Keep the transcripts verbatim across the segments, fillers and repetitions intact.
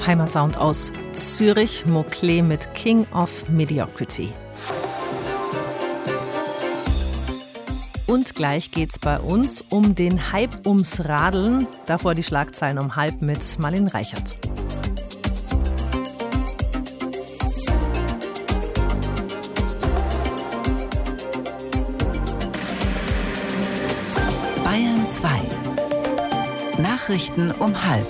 Heimatsound aus Zürich, Moklee mit King of Mediocrity. Und gleich geht's bei uns um den Hype ums Radeln. Davor die Schlagzeilen um halb mit Marlene Reichert. Bayern zwei. Nachrichten um halb.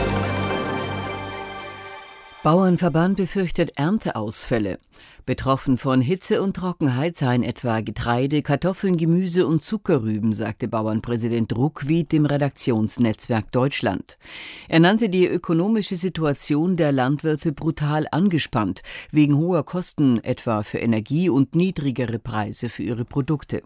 Bauernverband befürchtet Ernteausfälle. Betroffen von Hitze und Trockenheit seien etwa Getreide, Kartoffeln, Gemüse und Zuckerrüben, sagte Bauernpräsident Ruckwied dem Redaktionsnetzwerk Deutschland. Er nannte die ökonomische Situation der Landwirte brutal angespannt, wegen hoher Kosten etwa für Energie und niedrigere Preise für ihre Produkte.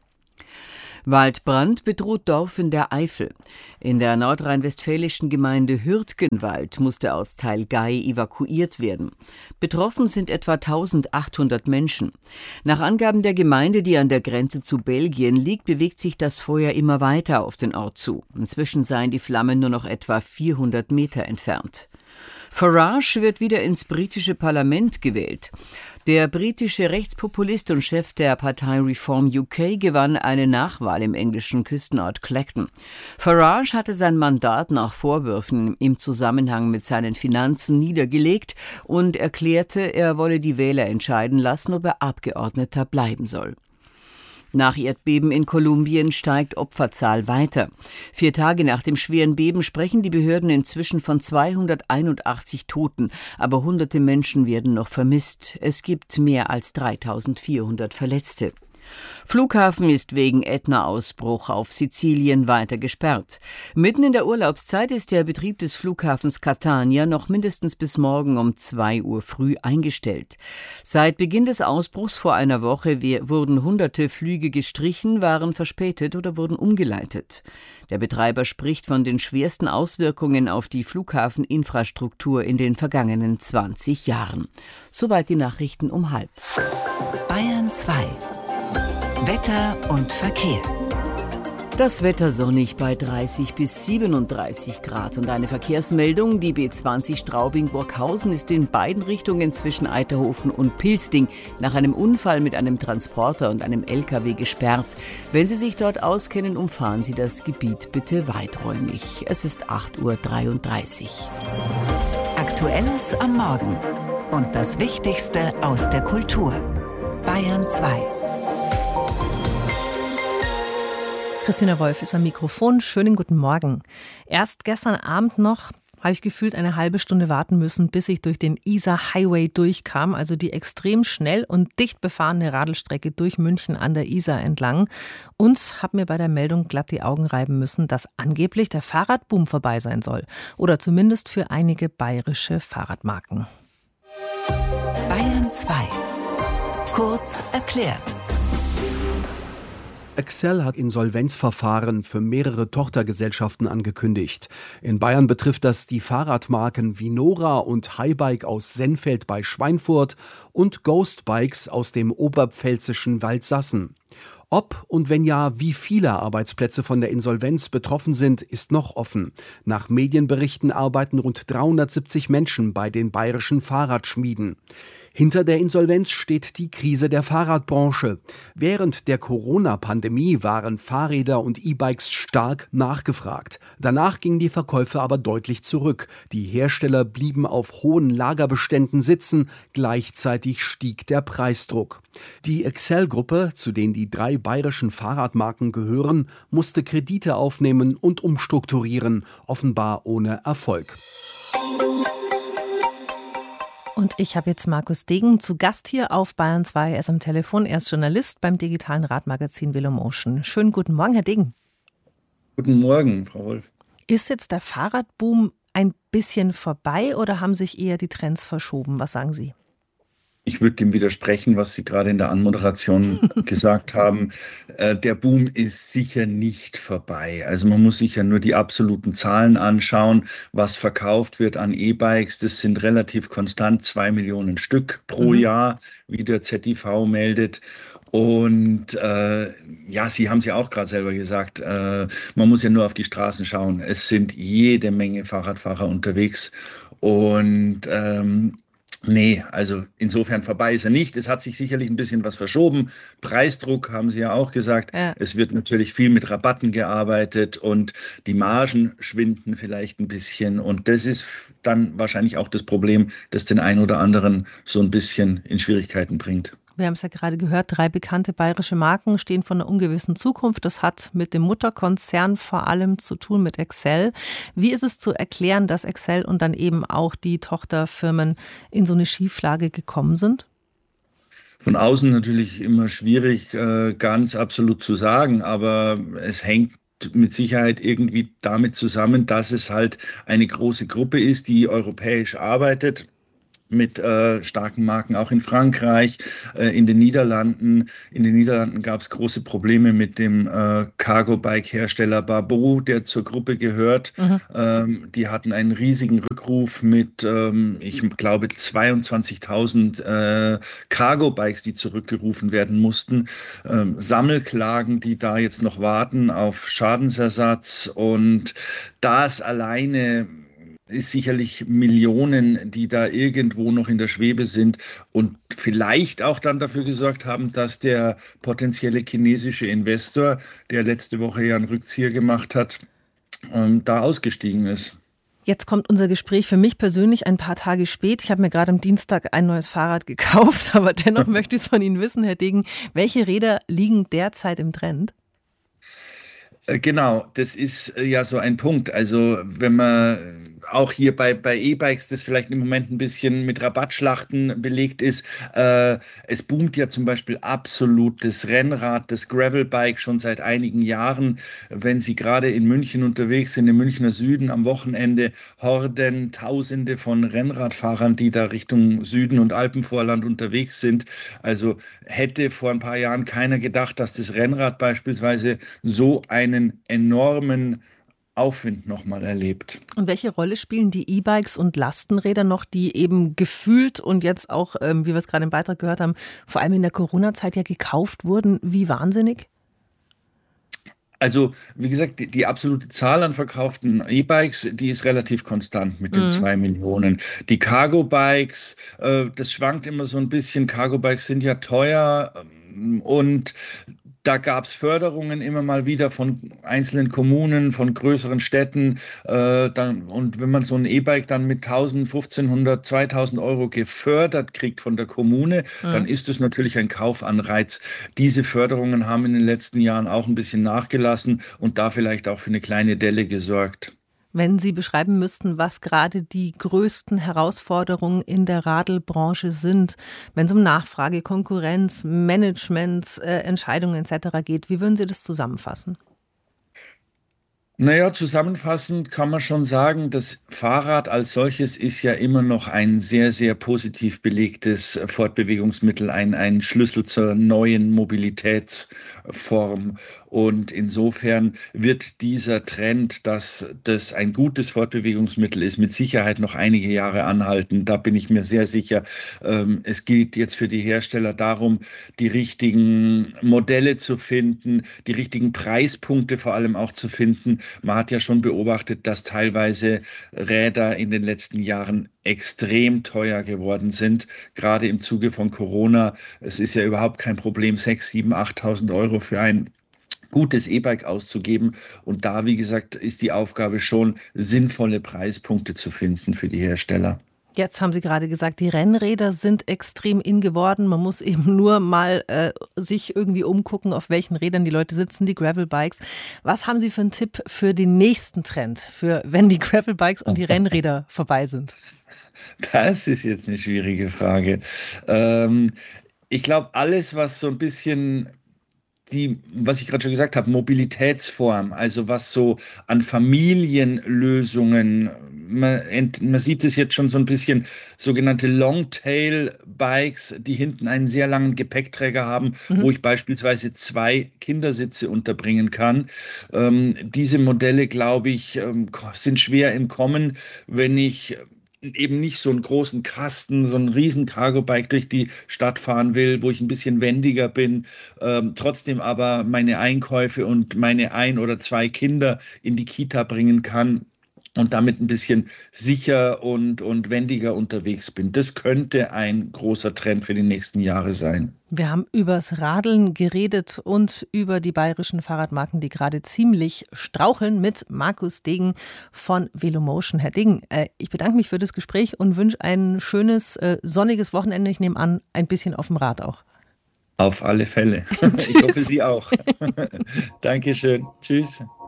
Waldbrand bedroht Dorf in der Eifel. In der nordrhein-westfälischen Gemeinde Hürtgenwald muss der Ortsteil Gei evakuiert werden. Betroffen sind etwa eintausendachthundert Menschen. Nach Angaben der Gemeinde, die an der Grenze zu Belgien liegt, bewegt sich das Feuer immer weiter auf den Ort zu. Inzwischen seien die Flammen nur noch etwa vierhundert Meter entfernt. Farage wird wieder ins britische Parlament gewählt. Der britische Rechtspopulist und Chef der Partei Reform U K gewann eine Nachwahl im englischen Küstenort Clacton. Farage hatte sein Mandat nach Vorwürfen im Zusammenhang mit seinen Finanzen niedergelegt und erklärte, er wolle die Wähler entscheiden lassen, ob er Abgeordneter bleiben soll. Nach Erdbeben in Kolumbien steigt Opferzahl weiter. Vier Tage nach dem schweren Beben sprechen die Behörden inzwischen von zweihunderteinundachtzig Toten, aber hunderte Menschen werden noch vermisst. Es gibt mehr als dreitausendvierhundert Verletzte. Flughafen ist wegen Ätna-Ausbruch auf Sizilien weiter gesperrt. Mitten in der Urlaubszeit ist der Betrieb des Flughafens Catania noch mindestens bis morgen um zwei Uhr früh eingestellt. Seit Beginn des Ausbruchs vor einer Woche wurden hunderte Flüge gestrichen, waren verspätet oder wurden umgeleitet. Der Betreiber spricht von den schwersten Auswirkungen auf die Flughafeninfrastruktur in den vergangenen zwanzig Jahren. Soweit die Nachrichten um halb. Bayern zwei. Wetter und Verkehr. Das Wetter sonnig bei dreißig bis siebenunddreißig Grad und eine Verkehrsmeldung. Die B zwanzig Straubing-Burghausen ist in beiden Richtungen zwischen Eiterhofen und Pilsting nach einem Unfall mit einem Transporter und einem L K W gesperrt. Wenn Sie sich dort auskennen, umfahren Sie das Gebiet bitte weiträumig. Es ist acht Uhr dreiunddreißig. Aktuelles am Morgen und das Wichtigste aus der Kultur. Bayern zwei. Christina Wolf ist am Mikrofon. Schönen guten Morgen. Erst gestern Abend noch habe ich gefühlt eine halbe Stunde warten müssen, bis ich durch den Isar Highway durchkam, also die extrem schnell und dicht befahrene Radelstrecke durch München an der Isar entlang. Und habe mir bei der Meldung glatt die Augen reiben müssen, dass angeblich der Fahrradboom vorbei sein soll. Oder zumindest für einige bayerische Fahrradmarken. Bayern zwei. Kurz erklärt. Accel hat Insolvenzverfahren für mehrere Tochtergesellschaften angekündigt. In Bayern betrifft das die Fahrradmarken Vinora und Highbike aus Sennfeld bei Schweinfurt und Ghost Bikes aus dem oberpfälzischen Waldsassen. Ob und wenn ja, wie viele Arbeitsplätze von der Insolvenz betroffen sind, ist noch offen. Nach Medienberichten arbeiten rund dreihundertsiebzig Menschen bei den bayerischen Fahrradschmieden. Hinter der Insolvenz steht die Krise der Fahrradbranche. Während der Corona-Pandemie waren Fahrräder und E-Bikes stark nachgefragt. Danach gingen die Verkäufe aber deutlich zurück. Die Hersteller blieben auf hohen Lagerbeständen sitzen, gleichzeitig stieg der Preisdruck. Die Accel-Gruppe, zu denen die drei bayerischen Fahrradmarken gehören, musste Kredite aufnehmen und umstrukturieren, offenbar ohne Erfolg. Und ich habe jetzt Markus Degen zu Gast hier auf Bayern zwei. Er ist am Telefon. Er ist Journalist beim digitalen Radmagazin Velomotion. Schönen guten Morgen, Herr Degen. Guten Morgen, Frau Wolf. Ist jetzt der Fahrradboom ein bisschen vorbei oder haben sich eher die Trends verschoben? Was sagen Sie? Ich würde dem widersprechen, was Sie gerade in der Anmoderation gesagt haben. Äh, der Boom ist sicher nicht vorbei. Also man muss sich ja nur die absoluten Zahlen anschauen, was verkauft wird an E-Bikes. Das sind relativ konstant zwei Millionen Stück pro mhm. Jahr, wie der Z I V meldet. Und äh, ja, Sie haben es ja auch gerade selber gesagt, äh, man muss ja nur auf die Straßen schauen. Es sind jede Menge Fahrradfahrer unterwegs. Und ähm, nee, also insofern vorbei ist er nicht. Es hat sich sicherlich ein bisschen was verschoben. Preisdruck haben Sie ja auch gesagt. Ja. Es wird natürlich viel mit Rabatten gearbeitet und die Margen schwinden vielleicht ein bisschen. Und das ist dann wahrscheinlich auch das Problem, das den einen oder anderen so ein bisschen in Schwierigkeiten bringt. Wir haben es ja gerade gehört, drei bekannte bayerische Marken stehen vor einer ungewissen Zukunft. Das hat mit dem Mutterkonzern vor allem zu tun, mit Accell. Wie ist es zu erklären, dass Accell und dann eben auch die Tochterfirmen in so eine Schieflage gekommen sind? Von außen natürlich immer schwierig, äh, ganz absolut zu sagen, aber es hängt mit Sicherheit irgendwie damit zusammen, dass es halt eine große Gruppe ist, die europäisch arbeitet, mit äh, starken Marken auch in Frankreich, äh, in den Niederlanden. In den Niederlanden gab es große Probleme mit dem äh, Cargo-Bike-Hersteller Barbour, der zur Gruppe gehört. Mhm. Ähm, die hatten einen riesigen Rückruf mit, ähm, ich glaube, zweiundzwanzigtausend äh, Cargo-Bikes, die zurückgerufen werden mussten. Ähm, Sammelklagen, die da jetzt noch warten auf Schadensersatz. Und das alleine ist sicherlich Millionen, die da irgendwo noch in der Schwebe sind und vielleicht auch dann dafür gesorgt haben, dass der potenzielle chinesische Investor, der letzte Woche ja einen Rückzieher gemacht hat, ähm, da ausgestiegen ist. Jetzt kommt unser Gespräch für mich persönlich ein paar Tage spät. Ich habe mir gerade am Dienstag ein neues Fahrrad gekauft, aber dennoch möchte ich es von Ihnen wissen, Herr Degen. Welche Räder liegen derzeit im Trend? Genau, das ist ja so ein Punkt. Also wenn man auch hier bei, bei E-Bikes, das vielleicht im Moment ein bisschen mit Rabattschlachten belegt ist, äh, es boomt ja zum Beispiel absolut das Rennrad, das Gravelbike schon seit einigen Jahren. Wenn Sie gerade in München unterwegs sind, im Münchner Süden am Wochenende, Horden, Tausende von Rennradfahrern, die da Richtung Süden und Alpenvorland unterwegs sind. Also hätte vor ein paar Jahren keiner gedacht, dass das Rennrad beispielsweise so einen enormen Aufwind nochmal erlebt. Und welche Rolle spielen die E-Bikes und Lastenräder noch, die eben gefühlt und jetzt auch, ähm, wie wir es gerade im Beitrag gehört haben, vor allem in der Corona-Zeit ja gekauft wurden, wie wahnsinnig? Also, wie gesagt, die, die absolute Zahl an verkauften E-Bikes, die ist relativ konstant mit den Mhm. zwei Millionen. Die Cargo-Bikes, äh, das schwankt immer so ein bisschen. Cargo-Bikes sind ja teuer ähm, und da gab es Förderungen immer mal wieder von einzelnen Kommunen, von größeren Städten. Äh, dann, und wenn man so ein E-Bike dann mit tausend, fünfzehnhundert, zweitausend Euro gefördert kriegt von der Kommune, dann Mhm. ist es natürlich ein Kaufanreiz. Diese Förderungen haben in den letzten Jahren auch ein bisschen nachgelassen und da vielleicht auch für eine kleine Delle gesorgt. Wenn Sie beschreiben müssten, was gerade die größten Herausforderungen in der Radlbranche sind, wenn es um Nachfrage, Konkurrenz, Management, äh, Entscheidungen et cetera geht, wie würden Sie das zusammenfassen? Naja, zusammenfassend kann man schon sagen, das Fahrrad als solches ist ja immer noch ein sehr, sehr positiv belegtes Fortbewegungsmittel, ein, ein Schlüssel zur neuen Mobilitätsform. Und insofern wird dieser Trend, dass das ein gutes Fortbewegungsmittel ist, mit Sicherheit noch einige Jahre anhalten. Da bin ich mir sehr sicher. Ähm, Es geht jetzt für die Hersteller darum, die richtigen Modelle zu finden, die richtigen Preispunkte vor allem auch zu finden. Man hat ja schon beobachtet, dass teilweise Räder in den letzten Jahren extrem teuer geworden sind, gerade im Zuge von Corona. Es ist ja überhaupt kein Problem, sechstausend, siebentausend, achttausend Euro für ein gutes E-Bike auszugeben. Und da, wie gesagt, ist die Aufgabe schon, sinnvolle Preispunkte zu finden für die Hersteller. Jetzt haben Sie gerade gesagt, die Rennräder sind extrem in geworden. Man muss eben nur mal äh, sich irgendwie umgucken, auf welchen Rädern die Leute sitzen, die Gravelbikes. Was haben Sie für einen Tipp für den nächsten Trend, für wenn die Gravelbikes und die Rennräder vorbei sind? Das ist jetzt eine schwierige Frage. Ähm, ich glaube, alles, was so ein bisschen die, was ich gerade schon gesagt habe, Mobilitätsform, also was so an Familienlösungen, man, ent- man sieht es jetzt schon so ein bisschen, sogenannte Longtail-Bikes, die hinten einen sehr langen Gepäckträger haben, Mhm. wo ich beispielsweise zwei Kindersitze unterbringen kann. Ähm, diese Modelle, glaube ich, ähm, ko- sind schwer im Kommen, wenn ich eben nicht so einen großen Kasten, so einen riesen Cargo-Bike durch die Stadt fahren will, wo ich ein bisschen wendiger bin, ähm, trotzdem aber meine Einkäufe und meine ein oder zwei Kinder in die Kita bringen kann und damit ein bisschen sicher und, und wendiger unterwegs bin. Das könnte ein großer Trend für die nächsten Jahre sein. Wir haben übers Radeln geredet und über die bayerischen Fahrradmarken, die gerade ziemlich straucheln, mit Markus Degen von Velomotion. Herr Degen, äh, ich bedanke mich für das Gespräch und wünsche ein schönes, äh, sonniges Wochenende. Ich nehme an, ein bisschen auf dem Rad auch. Auf alle Fälle. Ich hoffe, Sie auch. Dankeschön. Tschüss.